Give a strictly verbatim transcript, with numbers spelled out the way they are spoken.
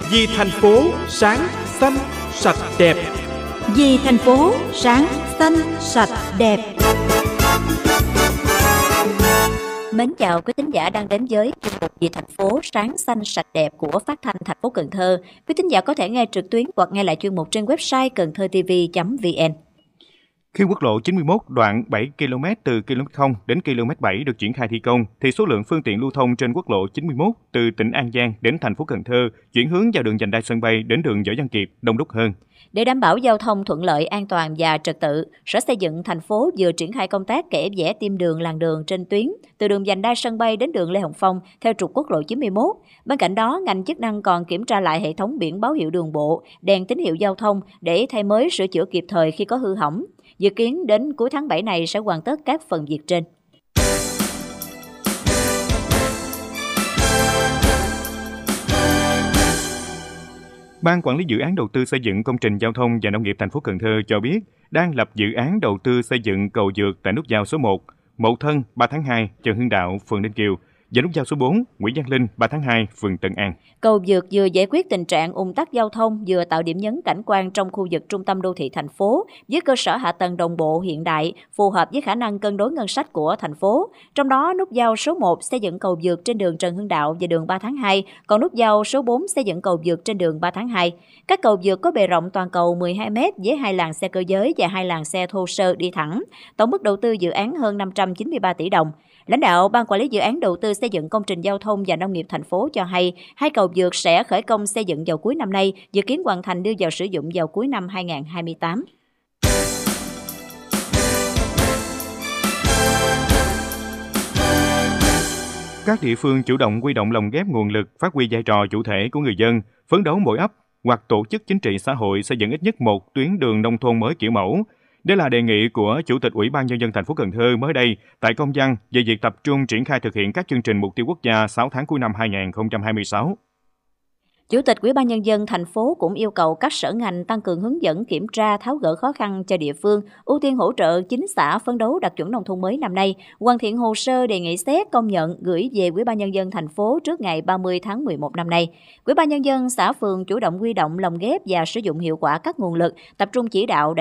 Vì thành phố sáng, xanh, sạch, đẹp. Vì thành phố sáng, xanh, sạch, đẹp. Mến chào quý thính giả đang đến với chuyên mục Vì thành phố sáng, xanh, sạch, đẹp của Phát thanh thành phố Cần Thơ. Quý thính giả có thể nghe trực tuyến hoặc nghe lại chuyên mục trên website cần thơ t v chấm v n. Khi quốc lộ chín mươi mốt đoạn bảy ki lô mét từ km không đến km bảy được triển khai thi công, thì số lượng phương tiện lưu thông trên quốc lộ chín mươi mốt từ tỉnh An Giang đến thành phố Cần Thơ chuyển hướng vào đường vành đai sân bay đến đường Võ Văn Kiệt đông đúc hơn. Để đảm bảo giao thông thuận lợi, an toàn và trật tự, Sở Xây dựng thành phố vừa triển khai công tác kẻ vẽ tiêm đường làn đường trên tuyến từ đường vành đai sân bay đến đường Lê Hồng Phong theo trục quốc lộ chín mươi mốt. Bên cạnh đó, ngành chức năng còn kiểm tra lại hệ thống biển báo hiệu đường bộ, đèn tín hiệu giao thông để thay mới, sửa chữa kịp thời khi có hư hỏng. Dự kiến đến cuối tháng bảy này sẽ hoàn tất các phần việc trên. Ban quản lý dự án đầu tư xây dựng công trình giao thông và nông nghiệp thành phố Cần Thơ cho biết đang lập dự án đầu tư xây dựng cầu vượt tại nút giao số một, Mậu Thân, ba tháng hai, Trần Hưng Đạo, phường Ninh Kiều, và nút giao số bốn, Nguyễn Văn Linh, ba tháng hai, phường Tân An. Cầu vượt vừa giải quyết tình trạng ùn tắc giao thông, vừa tạo điểm nhấn cảnh quan trong khu vực trung tâm đô thị thành phố với cơ sở hạ tầng đồng bộ hiện đại, phù hợp với khả năng cân đối ngân sách của thành phố. Trong đó, nút giao số một xây dựng cầu vượt trên đường Trần Hưng Đạo và đường ba tháng hai, còn nút giao số bốn xây dựng cầu vượt trên đường ba tháng hai. Các cầu vượt có bề rộng toàn cầu mười hai mét với hai làn xe cơ giới và hai làn xe thô sơ đi thẳng. Tổng mức đầu tư dự án hơn năm trăm chín mươi ba tỷ đồng. Lãnh đạo Ban quản lý dự án đầu tư xây dựng công trình giao thông và nông nghiệp thành phố cho hay, hai cầu vượt sẽ khởi công xây dựng vào cuối năm nay, dự kiến hoàn thành đưa vào sử dụng vào cuối năm hai nghìn không trăm hai mươi tám. Các địa phương chủ động huy động lồng ghép nguồn lực, phát huy vai trò chủ thể của người dân, phấn đấu mỗi ấp hoặc tổ chức chính trị xã hội xây dựng ít nhất một tuyến đường nông thôn mới kiểu mẫu. Đây là đề nghị của Chủ tịch Ủy ban Nhân dân thành phố Cần Thơ mới đây tại công văn về việc tập trung triển khai thực hiện các chương trình mục tiêu quốc gia sáu tháng cuối năm hai nghìn không trăm hai mươi sáu. Chủ tịch Ủy ban Nhân dân thành phố cũng yêu cầu các sở ngành tăng cường hướng dẫn, kiểm tra, tháo gỡ khó khăn cho địa phương, ưu tiên hỗ trợ chín xã phấn đấu đạt chuẩn nông thôn mới năm nay, hoàn thiện hồ sơ đề nghị xét công nhận gửi về Ủy ban Nhân dân thành phố trước ngày ba mươi tháng mười một năm nay. Ủy ban Nhân dân xã phường chủ động huy động lồng ghép và sử dụng hiệu quả các nguồn lực, tập trung chỉ đạo